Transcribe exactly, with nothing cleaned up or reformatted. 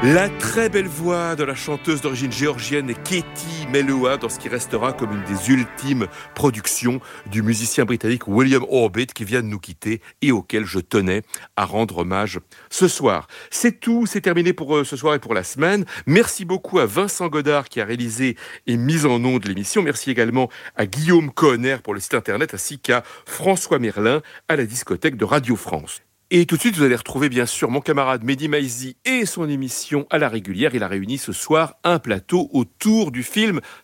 La très belle voix de la chanteuse d'origine géorgienne Katie Melua dans ce qui restera comme une des ultimes productions du musicien britannique William Orbit qui vient de nous quitter et auquel je tenais à rendre hommage ce soir. C'est tout, c'est terminé pour ce soir et pour la semaine. Merci beaucoup à Vincent Godard qui a réalisé et mis en ondes l'émission. Merci également à Guillaume Kohner pour le site internet ainsi qu'à François Merlin à la discothèque de Radio France. Et tout de suite, vous allez retrouver bien sûr mon camarade Mehdi Maizi et son émission à la régulière. Il a réuni ce soir un plateau autour du film